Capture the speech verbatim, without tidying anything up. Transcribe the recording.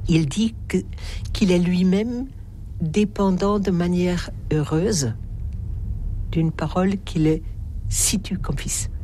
il dit que, qu'il est lui-même dépendant de manière heureuse d'une parole qu'il est situe comme fils.